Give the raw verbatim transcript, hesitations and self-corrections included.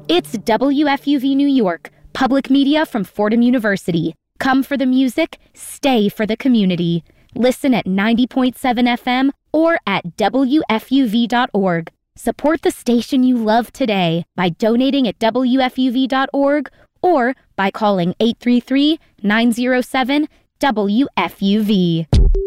It's W F U V New York, public media from Fordham University. Come for the music, stay for the community. Listen at ninety point seven F M or at W F U V dot org. Support the station you love today by donating at W F U V dot org or by calling eight three three, nine zero seven, W F U V.